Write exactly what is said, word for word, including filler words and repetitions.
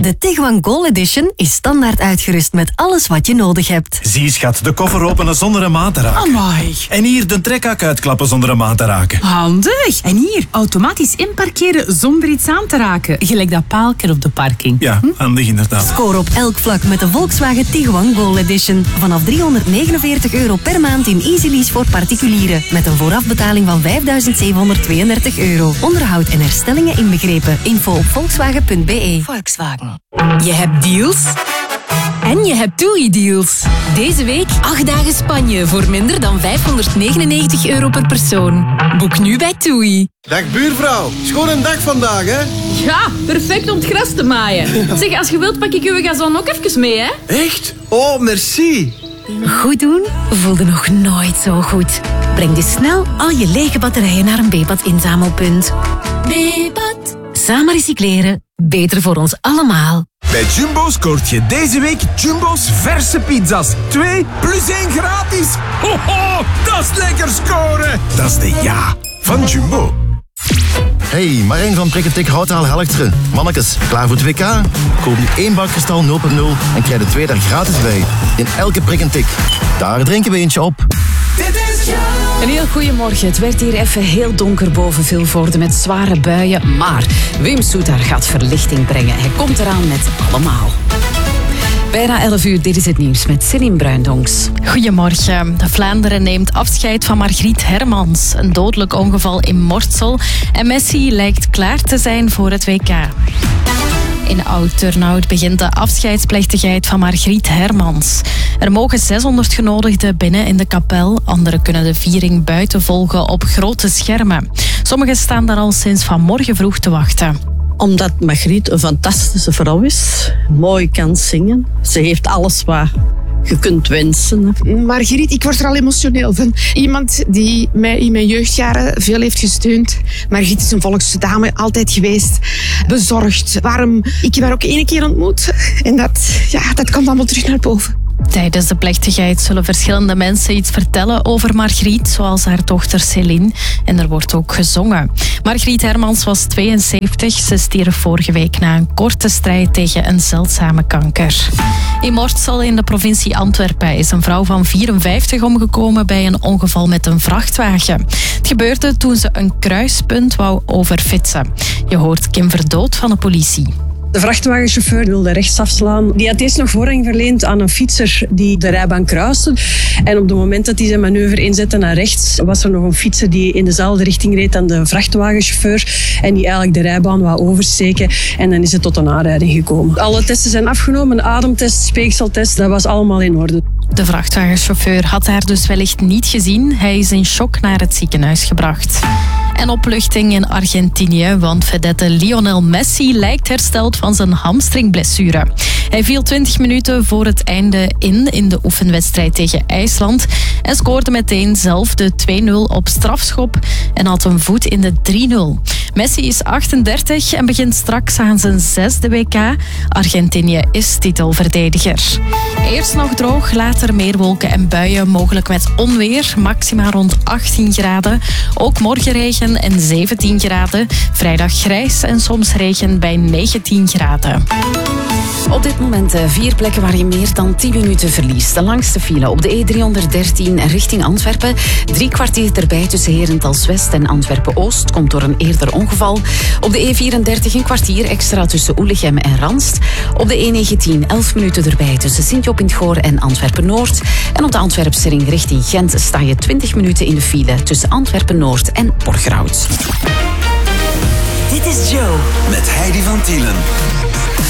De Tiguan Goal Edition is standaard uitgerust met alles wat je nodig hebt. Zie schat, de koffer openen zonder een maat te raken. Amai. En hier de trekhak uitklappen zonder een maat te raken. Handig. En hier, automatisch inparkeren zonder iets aan te raken. Gelijk dat paalken op de parking. Ja, hm? handig inderdaad. Score op elk vlak met de Volkswagen Tiguan Goal Edition. Vanaf driehonderdnegenenveertig euro per maand in Easy Lease voor particulieren. Met een voorafbetaling van vijfduizend zevenhonderdtweeëndertig euro. Onderhoud en herstellingen inbegrepen. Info op volkswagen punt b e. Volkswagen. Je hebt deals en je hebt TUI-deals. Deze week acht dagen Spanje voor minder dan vijfhonderdnegenennegentig euro per persoon. Boek nu bij TUI. Dag buurvrouw, schoon een dag vandaag, hè? Ja, perfect om het gras te maaien. Zeg, als je wilt pak ik uw gazon ook even mee, hè? Echt? Oh, merci. Goed doen voelde nog nooit zo goed. Breng dus snel al je lege batterijen naar een B-pad inzamelpunt. B-pad. Samen recycleren. Beter voor ons allemaal. Bij Jumbo scoort je deze week Jumbo's verse pizza's. Twee plus één gratis. Ho, ho, dat is lekker scoren. Dat is de ja van Jumbo. Hey, Marijn van Prikketik Houtaal Helchteren. Mannekes, klaar voor het W K? Koop nu één bak kristal nul punt nul en krijg er twee daar gratis bij. In elke prik en tik. Daar drinken we eentje op. Een heel goeiemorgen. Het werd hier even heel donker boven Vilvoorde met zware buien. Maar Wim Soetar gaat verlichting brengen. Hij komt eraan met allemaal. Bijna elf uur, dit is het nieuws met Céline Bruindonks. Goedemorgen. Vlaanderen neemt afscheid van Margriet Hermans. Een dodelijk ongeval in Mortsel. En Messi lijkt klaar te zijn voor het W K. In Oud-Turnhout begint de afscheidsplechtigheid van Margriet Hermans. Er mogen zeshonderd genodigden binnen in de kapel. Anderen kunnen de viering buiten volgen op grote schermen. Sommigen staan daar al sinds vanmorgen vroeg te wachten. Omdat Margriet een fantastische vrouw is. Mooi kan zingen. Ze heeft alles wat je kunt wensen. Margriet, ik word er al emotioneel van. Iemand die mij in mijn jeugdjaren veel heeft gesteund. Margriet is een volksdame, altijd geweest. Bezorgd, warm. Ik heb haar ook één keer ontmoet. En dat, ja, dat komt allemaal terug naar boven. Tijdens de plechtigheid zullen verschillende mensen iets vertellen over Margriet, zoals haar dochter Céline. En er wordt ook gezongen. Margriet Hermans was tweeënzeventig. Ze stierf vorige week na een korte strijd tegen een zeldzame kanker. In Mortsel in de provincie Antwerpen is een vrouw van vierenvijftig omgekomen bij een ongeval met een vrachtwagen. Het gebeurde toen ze een kruispunt wou overfietsen. Je hoort Kim Verdood van de politie. De vrachtwagenchauffeur wilde rechts afslaan. Die had eerst nog voorrang verleend aan een fietser die de rijbaan kruiste. En op het moment dat hij zijn manoeuvre inzette naar rechts, was er nog een fietser die in dezelfde richting reed dan de vrachtwagenchauffeur. En die eigenlijk de rijbaan wou oversteken. En dan is het tot een aanrijding gekomen. Alle testen zijn afgenomen. Een ademtest, speekseltest, dat was allemaal in orde. De vrachtwagenchauffeur had haar dus wellicht niet gezien. Hij is in shock naar het ziekenhuis gebracht. En opluchting in Argentinië, want vedette Lionel Messi lijkt hersteld van zijn hamstringblessure. Hij viel twintig minuten voor het einde in in de oefenwedstrijd tegen IJsland en scoorde meteen zelf de twee nul op strafschop en had een voet in de drie nul. Messi is achtendertig en begint straks aan zijn zesde W K. Argentinië is titelverdediger. Eerst nog droog, later meer wolken en buien, mogelijk met onweer. Maxima rond achttien graden. Ook morgen regen en zeventien graden. Vrijdag grijs en soms regen bij negentien graden. Op dit moment vier plekken waar je meer dan tien minuten verliest. De langste file op de E driehonderddertien richting Antwerpen. Drie kwartier erbij tussen Herentals-West en Antwerpen-Oost. Komt door een eerder ongeval. Op de E vierendertig een kwartier extra tussen Oelegem en Ranst. Op de E negentien elf minuten erbij tussen Sint-Job in het Goor en Antwerpen-Noord. En op de Antwerpsring richting Gent sta je twintig minuten in de file tussen Antwerpen-Noord en Borgerhout. Dit is Joe. Met Heidi van Tielen.